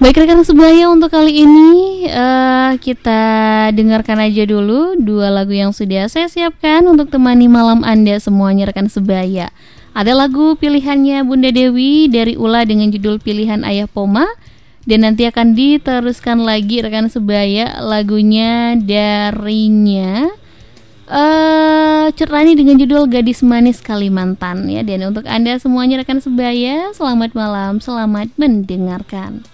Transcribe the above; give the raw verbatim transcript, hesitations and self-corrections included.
Baik rekan sebaya, untuk kali ini uh, kita dengarkan aja dulu dua lagu yang sudah saya siapkan untuk temani malam Anda semuanya rekan sebaya. Ada lagu pilihannya Bunda Dewi dari Ula dengan judul Pilihan Ayah Poma. Dan nanti akan diteruskan lagi rekan sebaya lagunya darinya uh, Cerani dengan judul Gadis Manis Kalimantan ya. Dan untuk Anda semuanya rekan sebaya, selamat malam, selamat mendengarkan.